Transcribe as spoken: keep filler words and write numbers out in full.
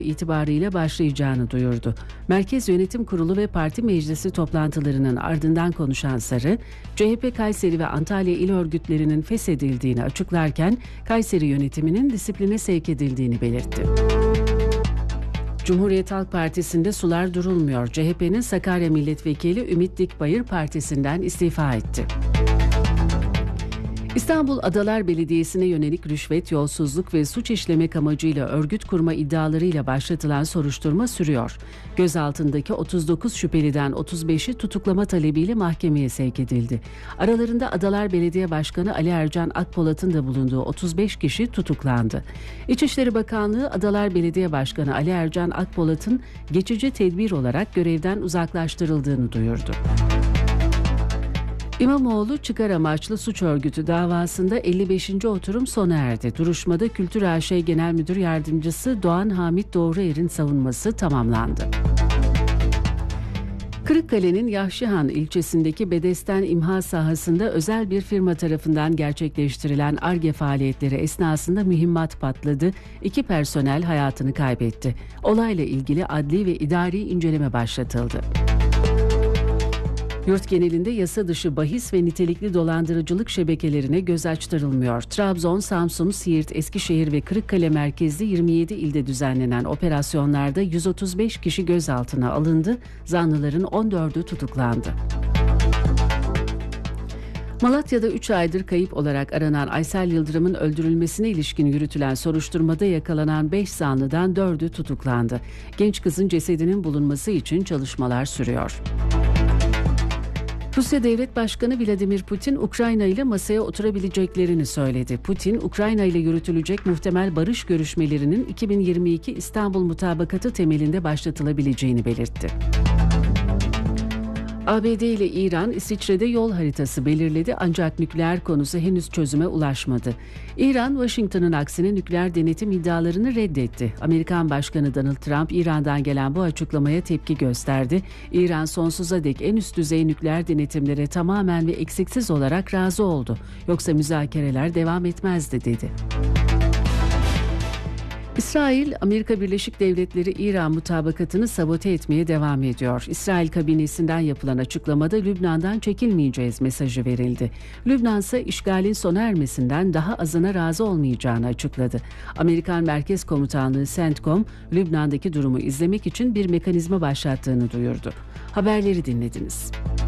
itibarıyla başlayacağını duyurdu. Merkez Yönetim Kurulu ve Parti Meclisi toplantılarının ardından konuşan Sarı, C H P Kayseri ve Antalya il örgütlerinin feshedildiğini açıklarken Kayseri yönetiminin disipline sevk edildiğini belirtti. Cumhuriyet Halk Partisi'nde sular durulmuyor. C H P'nin Sakarya Milletvekili Ümit Dikbayır partisinden istifa etti. İstanbul Adalar Belediyesi'ne yönelik rüşvet, yolsuzluk ve suç işlemek amacıyla örgüt kurma iddialarıyla başlatılan soruşturma sürüyor. Gözaltındaki otuz dokuz şüpheliden otuz beşi tutuklama talebiyle mahkemeye sevk edildi. Aralarında Adalar Belediye Başkanı Ali Ercan Akpolat'ın da bulunduğu otuz beş kişi tutuklandı. İçişleri Bakanlığı Adalar Belediye Başkanı Ali Ercan Akpolat'ın geçici tedbir olarak görevden uzaklaştırıldığını duyurdu. İmamoğlu çıkar amaçlı suç örgütü davasında elli beşinci oturum sona erdi. Duruşmada Kültür A Ş Genel Müdür Yardımcısı Doğan Hamit Doğruer'in savunması tamamlandı. Kırıkkale'nin Yahşihan ilçesindeki Bedesten imha sahasında özel bir firma tarafından gerçekleştirilen Ar-Ge faaliyetleri esnasında mühimmat patladı. İki personel hayatını kaybetti. Olayla ilgili adli ve idari inceleme başlatıldı. Yurt genelinde yasa dışı bahis ve nitelikli dolandırıcılık şebekelerine göz açtırılmıyor. Trabzon, Samsun, Siirt, Eskişehir ve Kırıkkale merkezli yirmi yedi ilde düzenlenen operasyonlarda yüz otuz beş kişi gözaltına alındı, zanlıların on dördü tutuklandı. Malatya'da üç aydır kayıp olarak aranan Aysel Yıldırım'ın öldürülmesine ilişkin yürütülen soruşturmada yakalanan beş zanlıdan dördü tutuklandı. Genç kızın cesedinin bulunması için çalışmalar sürüyor. Rusya Devlet Başkanı Vladimir Putin, Ukrayna ile masaya oturabileceklerini söyledi. Putin, Ukrayna ile yürütülecek muhtemel barış görüşmelerinin iki bin yirmi iki İstanbul Mutabakatı temelinde başlatılabileceğini belirtti. A B D ile İran, İsviçre'de yol haritası belirledi ancak nükleer konusu henüz çözüme ulaşmadı. İran, Washington'ın aksine nükleer denetim iddialarını reddetti. Amerikan Başkanı Donald Trump, İran'dan gelen bu açıklamaya tepki gösterdi. İran sonsuza dek en üst düzey nükleer denetimlere tamamen ve eksiksiz olarak razı oldu. Yoksa müzakereler devam etmezdi, dedi. İsrail, Amerika Birleşik Devletleri İran mutabakatını sabote etmeye devam ediyor. İsrail kabinesinden yapılan açıklamada Lübnan'dan çekilmeyeceğiz mesajı verildi. Lübnan ise işgalin sona ermesinden daha azına razı olmayacağını açıkladı. Amerikan Merkez Komutanlığı CENTCOM, Lübnan'daki durumu izlemek için bir mekanizma başlattığını duyurdu. Haberleri dinlediniz.